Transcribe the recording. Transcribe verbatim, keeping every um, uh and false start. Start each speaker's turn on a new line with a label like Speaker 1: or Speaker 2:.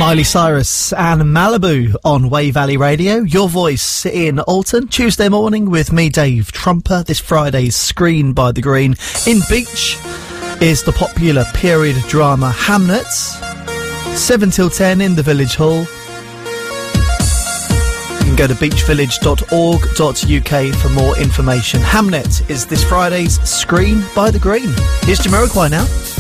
Speaker 1: Miley Cyrus and Malibu on Way Valley Radio. Your voice in Alton, Tuesday morning with me, Dave Trumper. This Friday's Screen by the Green. In Beach is the popular period drama Hamnet. seven till ten in the Village Hall. You can go to beach village dot org dot U K for more information. Hamnet is this Friday's Screen by the Green. Here's Jamiroquai now.